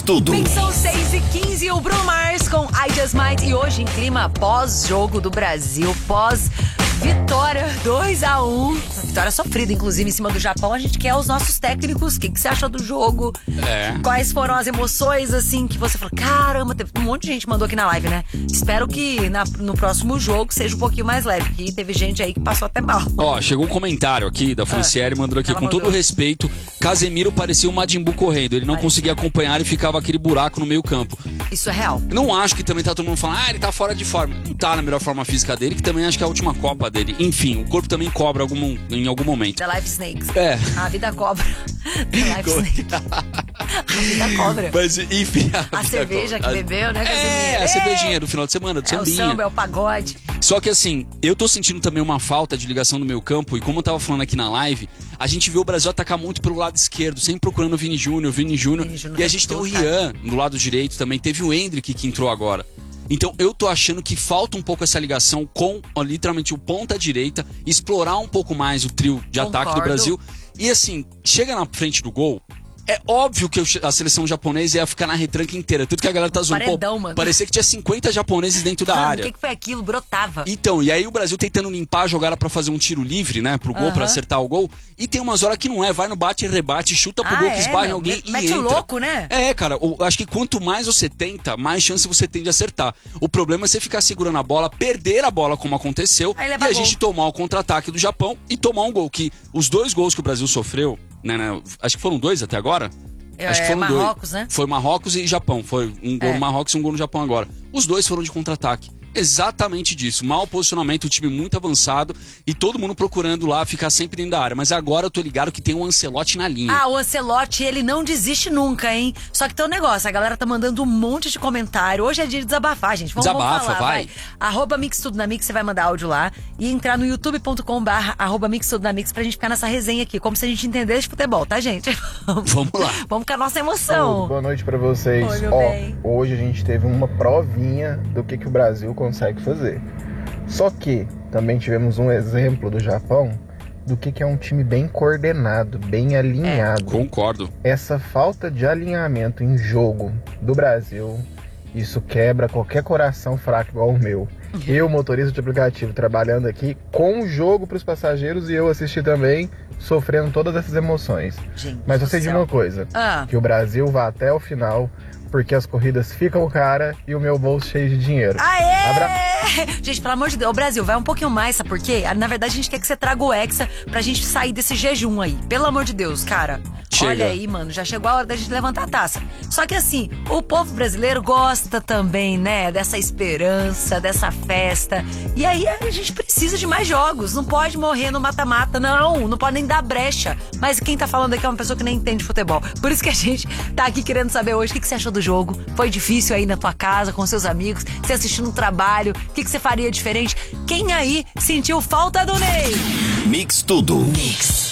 Tudo. São 6h15, o Bruno Mars com I Just Might. E hoje em clima pós-jogo do Brasil, pós-vitória 2-1. Vitória sofrida, inclusive, em cima do Japão. A gente quer os nossos técnicos. O que você achou do jogo? Quais foram as emoções, assim, que você falou? Caramba, teve um monte de gente que mandou aqui na live, né? Espero que no próximo jogo seja um pouquinho mais leve. Que teve gente aí que passou até mal. Ó, chegou um comentário aqui da Franciele, mandou aqui, com todo respeito, Casemiro parecia um Majin Buu correndo. Ele não conseguia acompanhar e ficava aquele buraco no meio campo. Isso é real. Não acho que também tá todo mundo falando, ele tá fora de forma. Não tá na melhor forma física dele, que também acho que é a última Copa dele. Enfim, o corpo também cobra em algum momento. The Life Snakes. A vida cobra. The Life Snakes. A vida cobra. Mas, enfim. A cerveja que bebeu, né, Casemiro? A cervejinha do final de semana, do sambinha. O samba, é o pagode. Só que assim, eu tô sentindo também uma falta de ligação no meio campo. E como eu tava falando aqui na live, a gente vê o Brasil atacar muito pelo lado esquerdo, sempre procurando o Vini Júnior. E a gente tem o Rian do lado direito também. Teve o Endrick que entrou agora. Então eu tô achando que falta um pouco essa ligação com, literalmente, o ponta direita, explorar um pouco mais o trio de ataque do Brasil. E assim, chega na frente do gol, é óbvio que a seleção japonesa ia ficar na retranca inteira. Tanto que a galera tá zoando. Mano. Parecia que tinha 50 japoneses dentro da área. O que foi aquilo? Brotava. Então, e aí o Brasil tentando limpar a jogada pra fazer um tiro livre, né? Pro gol, pra acertar o gol. E tem umas horas que não é. Vai no bate e rebate, chuta pro gol, que esbarra em alguém e mete entra. o louco, né? Cara, acho que quanto mais você tenta, mais chance você tem de acertar. O problema é você ficar segurando a bola, perder a bola como aconteceu, e a gente tomar o contra-ataque do Japão e tomar um gol. Que os dois gols que o Brasil sofreu, né, acho que foram 2 até agora. Acho que foram Marrocos, 2. Né? Foi Marrocos e Japão. Foi um gol no Marrocos e um gol no Japão agora. Os dois foram de contra-ataque. Exatamente disso. Mau posicionamento, o time muito avançado e todo mundo procurando lá ficar sempre dentro da área. Mas agora eu tô ligado que tem o Ancelotti na linha. O Ancelotti, ele não desiste nunca, hein? Só que tem um negócio, a galera tá mandando um monte de comentário. Hoje é dia de desabafar, gente. Vamos falar, vai. @Mix Tudo na Mix, você vai mandar áudio lá e entrar no youtube.com/@Mix Tudo na Mix pra gente ficar nessa resenha aqui, como se a gente entendesse de futebol, tá, gente? Vamos lá. Vamos com a nossa emoção. Boa noite pra vocês. Oi, meu bem. Hoje a gente teve uma provinha do que o Brasil consegue fazer. Só que também tivemos um exemplo do Japão do que é um time bem coordenado, bem alinhado. Concordo. Essa falta de alinhamento em jogo do Brasil, isso quebra qualquer coração fraco igual o meu. Eu, motorista de aplicativo, trabalhando aqui com o jogo para os passageiros e eu assisti também, sofrendo todas essas emoções. Gente, mas eu sei de uma coisa, que o Brasil vá até o final, porque as corridas ficam cara e o meu bolso cheio de dinheiro. Gente, pelo amor de Deus, o Brasil, vai um pouquinho mais, sabe por quê? Na verdade, a gente quer que você traga o Hexa pra gente sair desse jejum aí. Pelo amor de Deus, cara. Chega. Olha aí, mano, já chegou a hora da gente levantar a taça. Só que assim, o povo brasileiro gosta também, né, dessa esperança, dessa festa. E aí a gente precisa de mais jogos. Não pode morrer no mata-mata, não pode nem dar brecha. Mas quem tá falando aqui é uma pessoa que nem entende futebol. Por isso que a gente tá aqui querendo saber hoje o que você achou do jogo. Foi difícil aí na tua casa, com seus amigos, você assistiu no trabalho, o que você faria diferente? Quem aí sentiu falta do Ney? Mix Tudo. Mix.